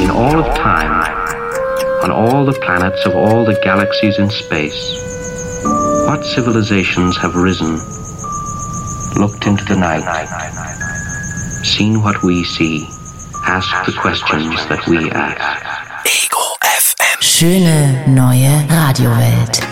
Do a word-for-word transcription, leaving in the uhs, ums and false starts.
in all of time, on all the planets of all the galaxies in space, what civilizations have risen, looked into the night, seen what we see, asked the questions that we ask. Ego F M. Schöne neue Radiowelt.